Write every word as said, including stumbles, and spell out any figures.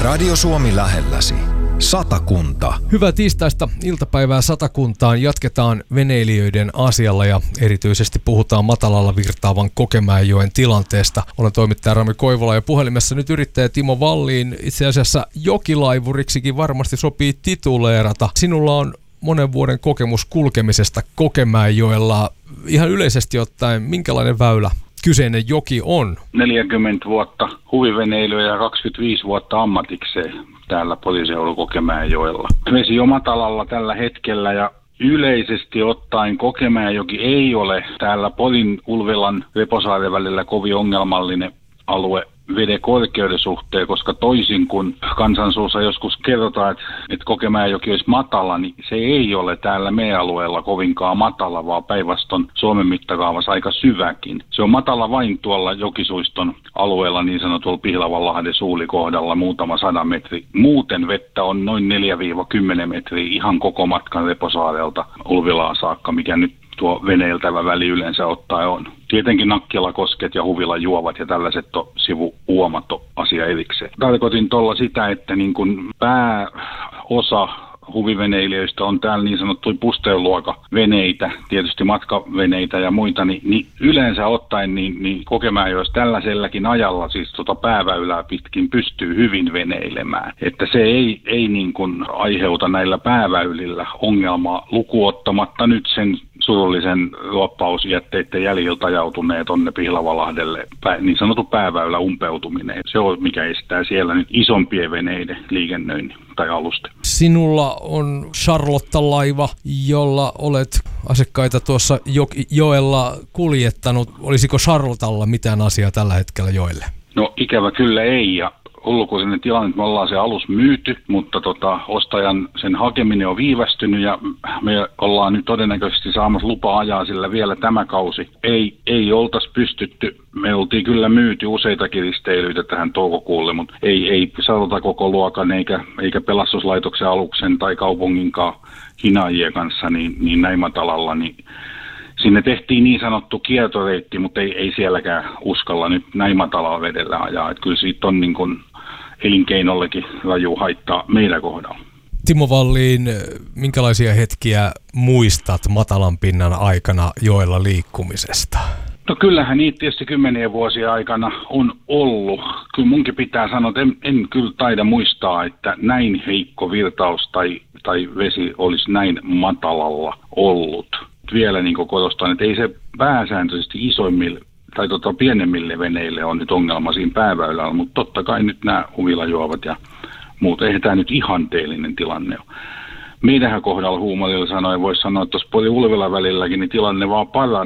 Radio Suomi lähelläsi. Satakunta. Hyvää tiistaista iltapäivää Satakuntaan. Jatketaan veneilijöiden asialla ja erityisesti puhutaan matalalla virtaavan Kokemäenjoen tilanteesta. Olen toimittaja Rami Koivola ja puhelimessa nyt yrittäjä Timo Wallin. Itse asiassa jokilaivuriksikin varmasti sopii tituleerata. Sinulla on monen vuoden kokemus kulkemisesta Kokemäenjoella. Ihan yleisesti ottaen, minkälainen väylä kyseinen joki on? neljäkymmentä vuotta huviveneilyä ja kaksikymmentäviisi vuotta ammatikseen täällä Poriseudulla Kokemäenjoella. Vesi on matalalla tällä hetkellä ja yleisesti ottaen Kokemäenjoki ei ole täällä Porin, Ulvilan, Reposaaren välillä kovin ongelmallinen alue veden korkeuden suhteen, koska toisin kuin kansansuussa joskus kerrotaan, että, että Kokemäenjoki olisi matala, niin se ei ole täällä meidän alueella kovinkaan matala, vaan päinvastoin Suomen mittakaavassa aika syväkin. Se on matala vain tuolla Jokisuiston alueella, niin sanotulla Pihlavanlahden suulikohdalla, muutama sadan metri. Muuten vettä on noin neljä kymmenen metriä ihan koko matkan Reposaarelta Ulvilaan saakka, mikä nyt tuo veneiltävä väli yleensä ottaen on. Tietenkin Nakkilakosket ja Huvila juovat ja tällaiset on sivuuomat asia erikseen. Tarkoitin tuolla sitä, että niin kuin pääosa huviveneilijöistä on täällä niin sanottuja pusteluokaveneitä, tietysti matkaveneitä ja muita, niin, niin yleensä ottaen niin, niin Kokemäenjoessa tällaisellakin ajalla, siis tota pääväylää pitkin, pystyy hyvin veneilemään. Että se ei, ei niin kuin aiheuta näillä pääväylillä ongelmaa lukuottamatta nyt sen surullisen ruoppausjätteiden jäljiltä ajautuneet tonne Pihlavanlahdelle, niin sanottu pääväylä umpeutuminen. Se on, mikä estää siellä nyt isompien veneiden liikennöinnin tai alusten. Sinulla on Charlotta-laiva, jolla olet asiakkaita tuossa jo- joella kuljettanut. Olisiko Charlottalla mitään asiaa tällä hetkellä joelle? No ikävä kyllä ei, ja hullukuinen tilanne, että me ollaan se alus myyty, mutta tota, ostajan sen hakeminen on viivästynyt ja me ollaan nyt todennäköisesti saamassa lupa ajaa sillä vielä tämä kausi. Ei, ei oltaisi pystytty, me oltiin kyllä myyty useitakin risteilyitä tähän toukokuulle, mutta ei, ei saada koko luokan eikä, eikä pelastuslaitoksen aluksen tai kaupunginkaan hinaajien kanssa niin, niin näin matalalla, niin sinne tehtiin niin sanottu kiertoreitti, mutta ei, ei sielläkään uskalla nyt näin matalalla vedellä ajaa. Että kyllä siitä on niin kuin elinkeinollekin raju haittaa meidän kohdalla. Timo Wallin, minkälaisia hetkiä muistat matalan pinnan aikana joella liikkumisesta? No kyllähän niitä tietysti kymmenien vuosien aikana on ollut. Kyllä munkin pitää sanoa, että en, en kyllä taida muistaa, että näin heikko virtaus tai, tai vesi olisi näin matalalla ollut. Vielä niin kuin korostan, että ei se pääsääntöisesti isoimmille tai tota pienemmille veneille on nyt ongelma siinä pääväylällä, mutta totta kai nyt nämä huvilajuovat ja muut, eihän tämä nyt ihanteellinen tilanne ole. Meidänhän kohdalla huumorilla sanoen voisi sanoa, että tuossa Pori-Ulvila välilläkin niin tilanne vaan paranee.